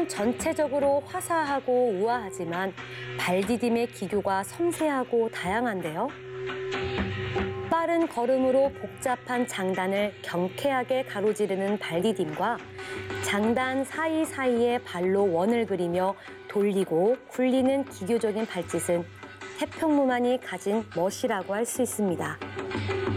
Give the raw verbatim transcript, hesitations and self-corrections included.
몸은 전체적으로 화사하고 우아하지만 발디딤의 기교가 섬세하고 다양한데요. 빠른 걸음으로 복잡한 장단을 경쾌하게 가로지르는 발디딤과 장단 사이사이에 발로 원을 그리며 돌리고 굴리는 기교적인 발짓은 태평무만이 가진 멋이라고 할 수 있습니다.